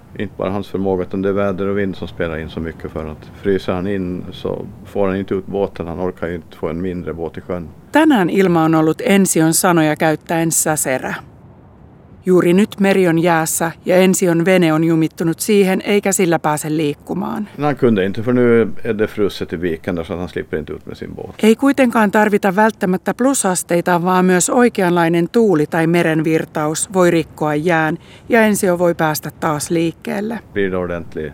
Inte bara hans förmåga, utan det är väder och vind som spelar in så mycket, för att fryser han in så får han inte ut båten, han orkar inte få en mindre båt i sjön. Tänään ilma on ollut Ension sanoja käyttäen säserä. Juuri nyt meri on jäässä ja Ension vene on jumittunut siihen eikä sillä pääse liikkumaan. Han kunde inte, för nu är det frusset i viken där, så att han slipper inte ut med sin båt. Ei kuitenkaan tarvita välttämättä plusasteita, vaan myös oikeanlainen tuuli tai merenvirtaus voi rikkoa jään ja Ensio voi päästä taas liikkeelle. Blir det ordentlig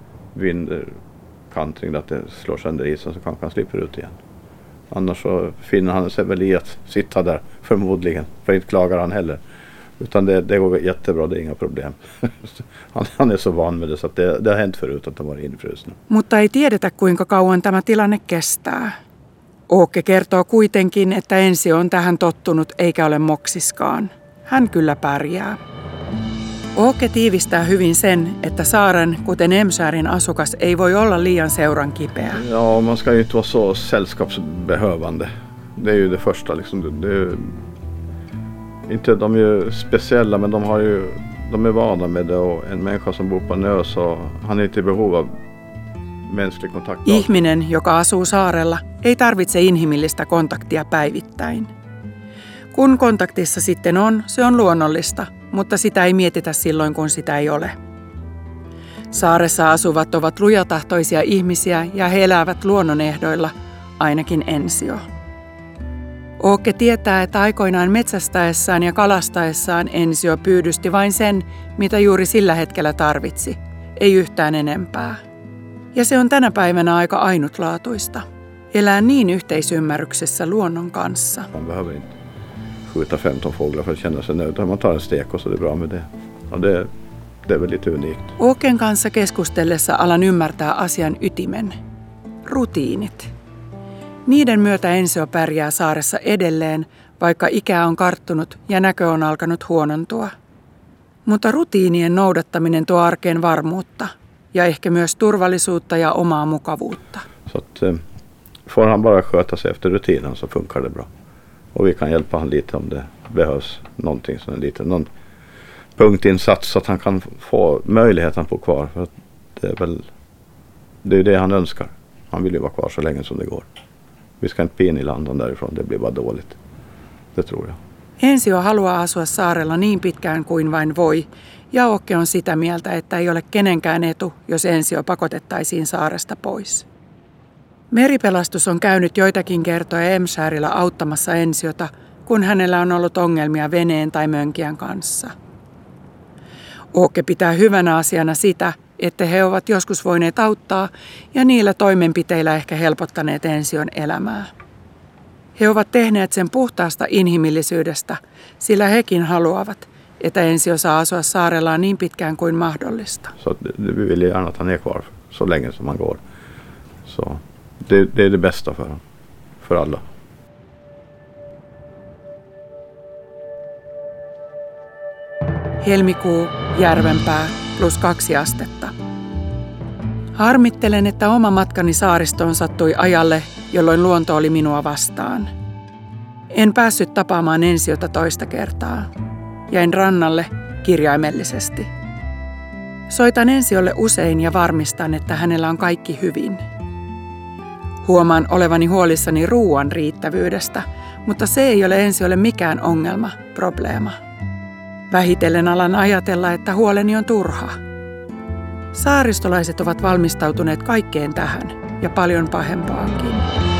vindkantring, att det slår sönder isen, så kanske han slipper ut igen. Annars så finner han sig väl i att sitta där förmodligen, för inte klagar han heller. Utan det går jättebra, det är inga problem. Han är så van med det, så att det har hänt förut att de var infrusna. Mutta ei tiedetä, kuinka kauan tämä tilanne kestää. Åke kertoo kuitenkin, että Ensio on tähän tottunut eikä ole moksiskaan. Hän kyllä pärjää. Åke tiivistää hyvin sen, että saaren, kuten Emskärin asukas, ei voi olla liian seuran kipeä. Ja, man ska ju inte vara så sällskapsbehövande. Det är ju det första liksom. Inte, de är ju speciella, men de är vana med det, och en människa som bor på en ö, så han är inte i behov av mänsklig kontakt. Ihminen, joka asuu saarella, ei tarvitse inhimillistä kontaktia päivittäin. Kun kontaktissa sitten on, se on luonnollista, mutta sitä ei mietitä silloin, kun sitä ei ole. Saaressa asuvat ovat lujatahtoisia ihmisiä ja he elävät luonnonehdoilla, ainakin Ensio. Åke tietää, että aikoinaan metsästäessään ja kalastaessaan Ensio pyydysti vain sen, mitä juuri sillä hetkellä tarvitsi, ei yhtään enempää. Ja se on tänä päivänä aika ainutlaatuista. Elää niin yhteisymmärryksessä luonnon kanssa. Man behöver inte skjuta 15 fåglar för att känna sig nöjd. Man tar en stek och så är det bra med det. Ja, det är väl lite unikt. Åken kanssa keskustellessa alan ymmärtää asian ytimen. Rutiinit. Niiden myötä Ensio pärjää saaressa edelleen, vaikka ikää on karttunut ja näkö on alkanut huonontua. Mutta rutiinien noudattaminen tuo arkeen varmuutta ja ehkä myös turvallisuutta ja omaa mukavuutta. Så att, får han bara sköta sig efter rutinen, så funkar det bra. Och vi kan hjälpa han lite om det behövs någonting, någon punktinsats, så att han kan få möjligheten att bo kvar. För att det är det han önskar. Han vill ju vara kvar så länge som det går. Vi ska inte pina i landan därifrån, det blir bara dåligt. Det tror jag. Ensio haluaa asua saarella niin pitkään kuin vain voi, ja Åke on sitä mieltä, että ei ole kenenkään etu, jos Ensio pakotettaisiin saaresta pois. Meripelastus on käynyt joitakin kertoja Emskärillä auttamassa Ensiota, kun hänellä on ollut ongelmia veneen tai mönkijän kanssa. Åke pitää hyvänä asiana sitä, että he ovat joskus voineet auttaa ja niillä toimenpiteillä ehkä helpottaneet Ension elämää. He ovat tehneet sen puhtaasta inhimillisyydestä, sillä hekin haluavat, että Ensio saa asua saarellaan niin pitkään kuin mahdollista. Så vi vill gärna att han är kvar så länge som han går. Så det är det bästa för alla. Helmikuu, Järvenpää, +2 astetta. Harmittelen, että oma matkani saaristoon sattui ajalle, jolloin luonto oli minua vastaan. En päässyt tapaamaan Ensiota toista kertaa. Jäin rannalle kirjaimellisesti. Soitan Ensiolle usein ja varmistan, että hänellä on kaikki hyvin. Huomaan olevani huolissani ruuan riittävyydestä, mutta se ei ole Ensiolle mikään ongelma, probleema. Vähitellen alan ajatella, että huoleni on turha. Saaristolaiset ovat valmistautuneet kaikkeen tähän ja paljon pahempaankin.